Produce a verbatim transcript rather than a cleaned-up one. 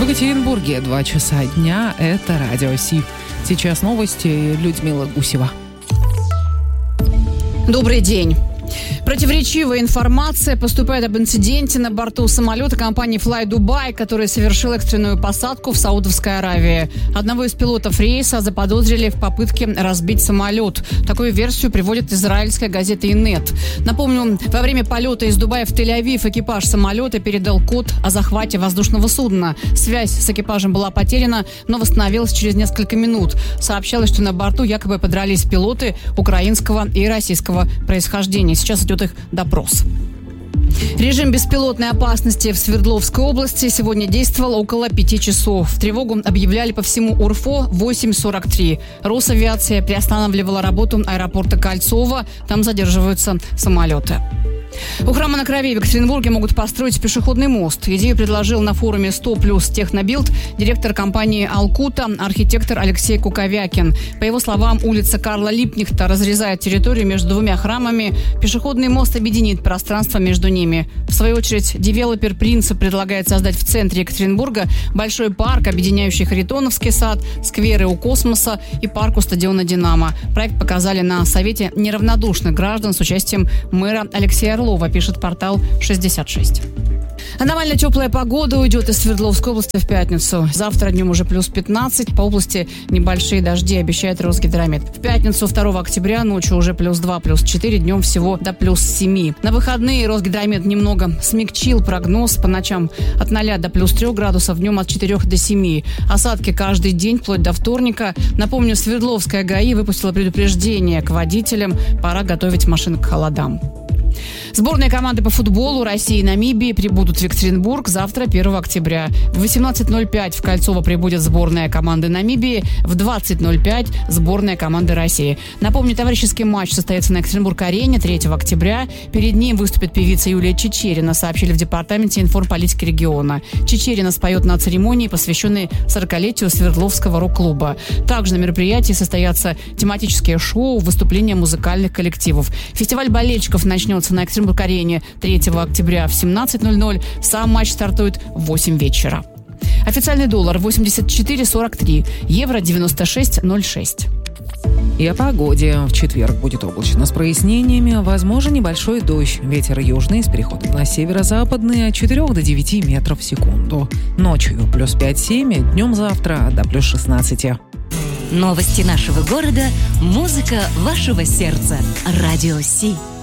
В Екатеринбурге два часа дня. Это Радио Си. Сейчас новости. Людмила Гусева. Добрый день. Противоречивая информация поступает об инциденте на борту самолета компании Fly Dubai, который совершил экстренную посадку в Саудовской Аравии. Одного из пилотов рейса заподозрили в попытке разбить самолет. Такую версию приводит израильская газета Инет. Напомню, во время полета из Дубая в Тель-Авив экипаж самолета передал код о захвате воздушного судна. Связь с экипажем была потеряна, но восстановилась через несколько минут. Сообщалось, что на борту якобы подрались пилоты украинского и российского происхождения. Сейчас идет их допрос. Режим беспилотной опасности в Свердловской области сегодня действовал около пяти часов. Тревогу объявляли по всему УРФО восемь сорок три. Росавиация приостанавливала работу аэропорта Кольцово. Там задерживаются самолеты. У храма на Крови в Екатеринбурге могут построить пешеходный мост. Идею предложил на форуме сто плюс Технобилд директор компании «Алкута», архитектор Алексей Куковякин. По его словам, улица Карла Липнихта разрезает территорию между двумя храмами. Пешеходный мост объединит пространство между ними. В свою очередь, девелопер «Принцип» предлагает создать в центре Екатеринбурга большой парк, объединяющий Харитоновский сад, скверы у Космоса и парк у стадиона «Динамо». Проект показали на Совете неравнодушных граждан с участием мэра Алексея Орлова, пишет портал шестьдесят шесть. Аномально теплая погода уйдет из Свердловской области в пятницу. Завтра днем уже плюс пятнадцать. По области небольшие дожди, обещает Росгидромет. В пятницу второго октября ночью уже плюс два, плюс четыре. Днем всего до плюс семь. На выходные Росгидромет немного смягчил прогноз. По ночам от ноля до плюс трех градусов, днем от четырех до семи. Осадки каждый день, вплоть до вторника. Напомню, Свердловская ГАИ выпустила предупреждение к водителям. Пора готовить машины к холодам. Сборные команды по футболу России и Намибии прибудут в Екатеринбург завтра, первого октября. В восемнадцать ноль пять в Кольцово прибудет сборная команды Намибии, в двадцать ноль пять сборная команды России. Напомню, товарищеский матч состоится на Екатеринбург-арене третьего октября. Перед ним выступит певица Юлия Чичерина, сообщили в департаменте информполитики региона. Чичерина споет на церемонии, посвященной сорокалетию Свердловского рок-клуба. Также на мероприятии состоятся тематические шоу, выступления музыкальных коллективов. Фестиваль болельщиков начнется на Екатеринбург-арене третьего октября в семнадцать ноль ноль. Сам матч стартует в восемь вечера. Официальный доллар восемьдесят четыре сорок три, евро девяносто шесть ноль шесть. И о погоде. В четверг будет облачно с прояснениями. Возможен небольшой дождь. Ветер южный с переходом на северо-западный от четырёх до девяти метров в секунду. Ночью плюс пять-семь, днем завтра до плюс шестнадцати. Новости нашего города, музыка вашего сердца. Радио Си.